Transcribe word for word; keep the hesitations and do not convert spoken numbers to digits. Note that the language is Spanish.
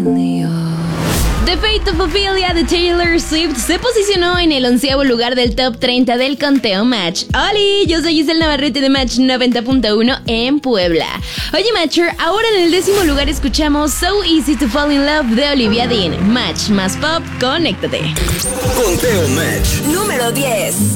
The Fate of Ophelia de Taylor Swift se posicionó en el onceavo lugar del top treinta del conteo Match. ¡Holi! Yo soy Giselle Navarrete de Match noventa punto uno en Puebla. Oye, Matcher, ahora en el décimo lugar escuchamos So Easy to Fall in Love de Olivia Dean. Match más pop, conéctate. Conteo Match número diez.